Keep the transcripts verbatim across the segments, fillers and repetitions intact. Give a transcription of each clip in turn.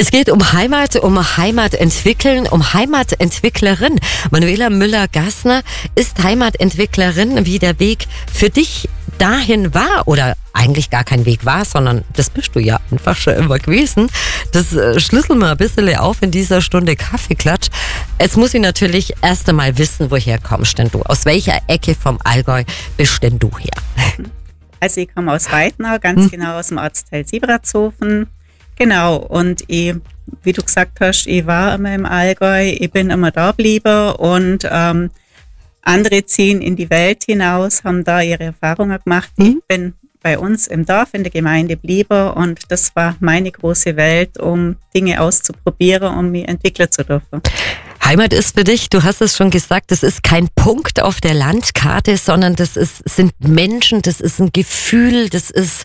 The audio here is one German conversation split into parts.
Es geht um Heimat, um Heimat entwickeln, um Heimatentwicklerin. Manuela Müller-Gassner ist Heimatentwicklerin. Wie der Weg für dich dahin war oder eigentlich gar kein Weg war, sondern das bist du ja einfach schon immer gewesen. Das äh, schlüsseln wir ein bisschen auf in dieser Stunde Kaffeeklatsch. Jetzt muss ich natürlich erst einmal wissen, woher kommst denn du? Aus welcher Ecke vom Allgäu bist denn du her? Also ich komme aus Weidnau, ganz hm. genau aus dem Ortsteil Siebratshofen. Genau, und ich, wie du gesagt hast, ich war immer im Allgäu, ich bin immer da geblieben und ähm, andere ziehen in die Welt hinaus, haben da ihre Erfahrungen gemacht. Mhm. Ich bin bei uns im Dorf, in der Gemeinde geblieben und das war meine große Welt, um Dinge auszuprobieren, um mich entwickeln zu dürfen. Heimat ist für dich, du hast es schon gesagt, das ist kein Punkt auf der Landkarte, sondern das ist, sind Menschen, das ist ein Gefühl, das ist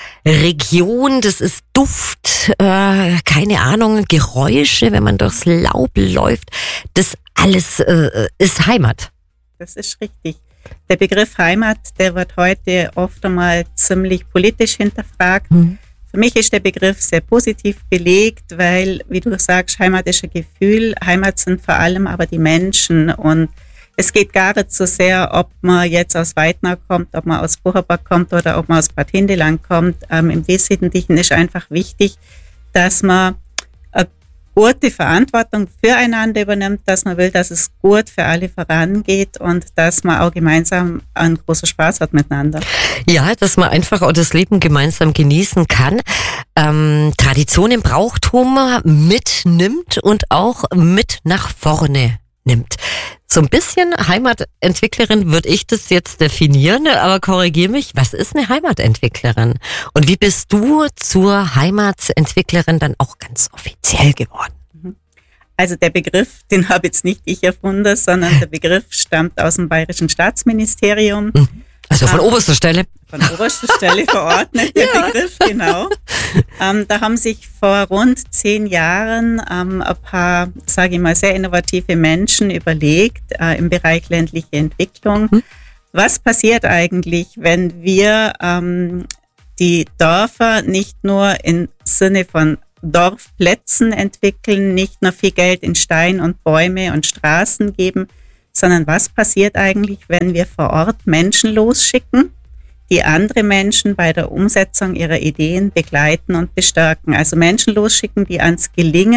Region, das ist Duft, äh, keine Ahnung, Geräusche, wenn man durchs Laub läuft, das alles äh, ist Heimat. Das ist richtig. Der Begriff Heimat, der wird heute oft einmal ziemlich politisch hinterfragt. Mhm. Für mich ist der Begriff sehr positiv belegt, weil, wie du sagst, Heimat ist ein Gefühl. Heimat sind vor allem aber die Menschen und es geht gar nicht so sehr, ob man jetzt aus Weidnau kommt, ob man aus Bucherbach kommt oder ob man aus Bad Hindelang kommt. Ähm, Im Wesentlichen ist einfach wichtig, dass man eine gute Verantwortung füreinander übernimmt, dass man will, dass es gut für alle vorangeht und dass man auch gemeinsam einen großen Spaß hat miteinander. Ja, dass man einfach auch das Leben gemeinsam genießen kann, ähm, Traditionen, Brauchtum mitnimmt und auch mit nach vorne nimmt. So ein bisschen Heimatentwicklerin würde ich das jetzt definieren, aber korrigiere mich, was ist eine Heimatentwicklerin? Und wie bist du zur Heimatentwicklerin dann auch ganz offiziell geworden? Also der Begriff, den habe jetzt nicht ich erfunden, sondern der Begriff stammt aus dem Bayerischen Staatsministerium. Also von ähm, oberster Stelle. Von oberster Stelle verordnet, der ja. Begriff, genau. Ähm, da haben sich vor rund zehn Jahren ähm, ein paar, sage ich mal, sehr innovative Menschen überlegt äh, im Bereich ländliche Entwicklung. Hm. Was passiert eigentlich, wenn wir ähm, die Dörfer nicht nur im Sinne von Dorfplätzen entwickeln, nicht nur viel Geld in Stein und Bäume und Straßen geben, sondern was passiert eigentlich, wenn wir vor Ort Menschen losschicken, die andere Menschen bei der Umsetzung ihrer Ideen begleiten und bestärken. Also Menschen losschicken, die ans Gelingen